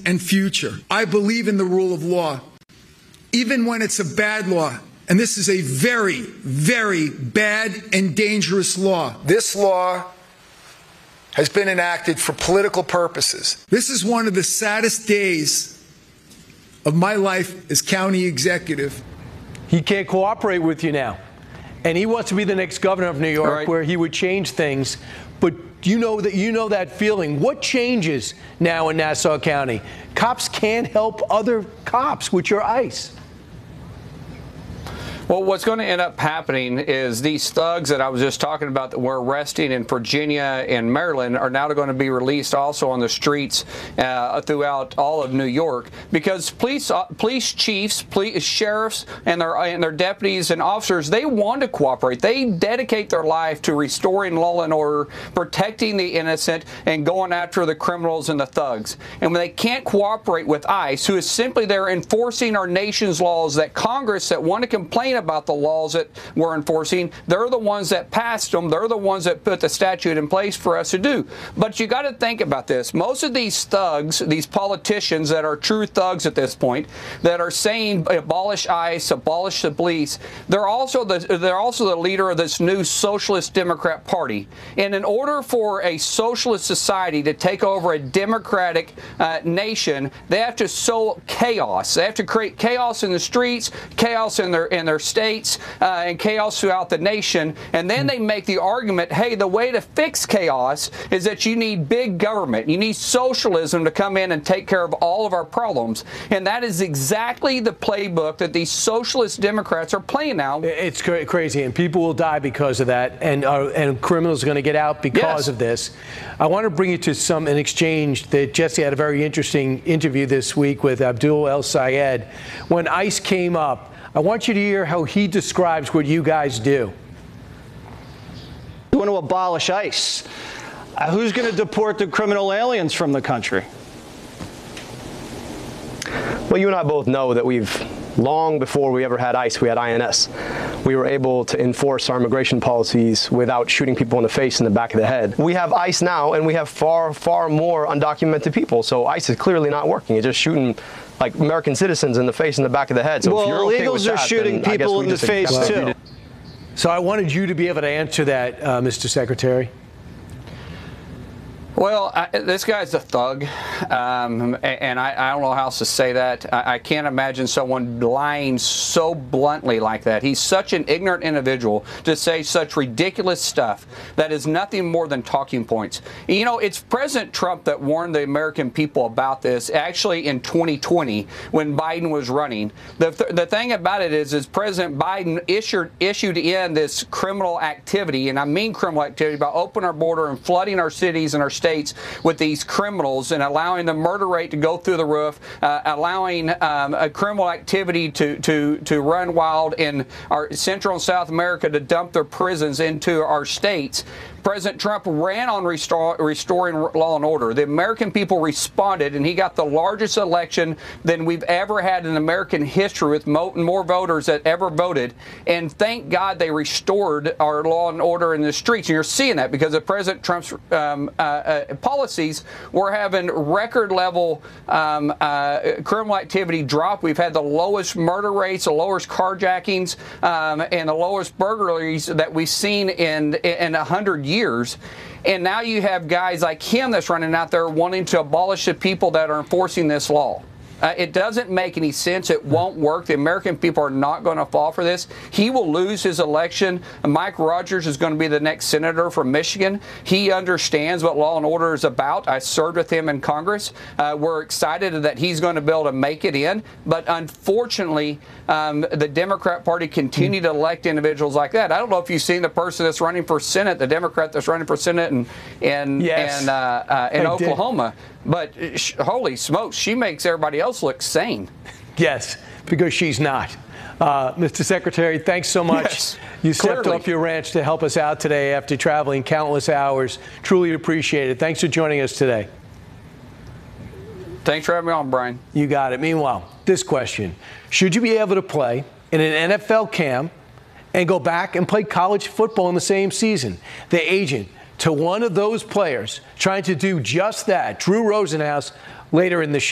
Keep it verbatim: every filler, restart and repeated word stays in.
and future. I believe in the rule of law, even when it's a bad law. And this is a very, very bad and dangerous law. This law has been enacted for political purposes. This is one of the saddest days of my life as county executive. He can't cooperate with you now. And he wants to be the next governor of New York, right, where he would change things. But you know that you know that feeling. What changes now in Nassau County? Cops can't help other cops with your ICE. Well, what's going to end up happening is these thugs that I was just talking about that were arresting in Virginia and Maryland are now going to be released also on the streets uh, throughout all of New York, because police uh, police chiefs, police sheriffs, and their and their deputies and officers, they want to cooperate. They dedicate their life to restoring law and order, protecting the innocent, and going after the criminals and the thugs. And when they can't cooperate with ICE, who is simply there enforcing our nation's laws, that Congress that want to complain about the laws that we're enforcing, they're the ones that passed them. They're the ones that put the statute in place for us to do. But you got to think about this. Most of these thugs, these politicians that are true thugs at this point, that are saying abolish ICE, abolish the police, they're also the they're also the leader of this new Socialist Democrat Party. And in order for a socialist society to take over a democratic uh, nation, they have to sow chaos. They have to create chaos in the streets, chaos in their in their states, uh, and chaos throughout the nation. And then they make the argument, hey, the way to fix chaos is that you need big government. You need socialism to come in and take care of all of our problems. And that is exactly the playbook that these socialist Democrats are playing now. It's cra crazy, and people will die because of that, and uh, and criminals are going to get out because yes. of this. I want to bring you to some an exchange that Jesse had a very interesting interview this week with Abdul El Sayed. When ICE came up, I want you to hear how he describes what you guys do. We want to abolish ICE. Uh, who's going to deport the criminal aliens from the country? Well, you and I both know that we've, long before we ever had ICE, we had I N S. We were able to enforce our immigration policies without shooting people in the face and the back of the head. We have ICE now, and we have far, far more undocumented people. So ICE is clearly not working. It's just shooting like American citizens in the face and the back of the head. So well, if you're okay illegals with are that, shooting people in the face too. So I wanted you to be able to answer that, uh, Mister Secretary. Well, I, this guy's a thug, um, and I, I don't know how else to say that. I, I can't imagine someone lying so bluntly like that. He's such an ignorant individual to say such ridiculous stuff that is nothing more than talking points. You know, it's President Trump that warned the American people about this actually in twenty twenty when Biden was running. The, th the thing about it is, is President Biden issued, issued in this criminal activity, and I mean criminal activity, about opening our border and flooding our cities and our states with these criminals and allowing the murder rate to go through the roof, uh, allowing um, a criminal activity to, to, to run wild in our Central and South America, to dump their prisons into our states. President Trump ran on restore, restoring law and order. The American people responded, and he got the largest election than we've ever had in American history, with mo more voters that ever voted. And thank God they restored our law and order in the streets. And you're seeing that because of President Trump's um, uh, uh, policies. We're having record level um, uh, criminal activity drop. We've had the lowest murder rates, the lowest carjackings, um, and the lowest burglaries that we've seen in in a hundred years. years. And now you have guys like him that's running out there wanting to abolish the people that are enforcing this law. Uh, it doesn't make any sense. It won't work. The American people are not going to fall for this. He will lose his election. Mike Rogers is going to be the next senator from Michigan. He understands what law and order is about. I served with him in Congress. Uh, we're excited that he's going to be able to make it in. But unfortunately, um, the Democrat Party continue to elect individuals like that. I don't know if you've seen the person that's running for Senate, the Democrat that's running for Senate in, in, yes, in, uh, uh, in Oklahoma. Did. But sh holy smokes, she makes everybody else look sane. Yes, because she's not. Uh, Mister Secretary, thanks so much. Yes, you stepped clearly. off your ranch to help us out today after traveling countless hours. Truly appreciate it. Thanks for joining us today. Thanks for having me on, Brian. You got it. Meanwhile, this question. Should you be able to play in an N F L camp and go back and play college football in the same season? The agent to one of those players trying to do just that, Drew Rosenhaus, later in the show.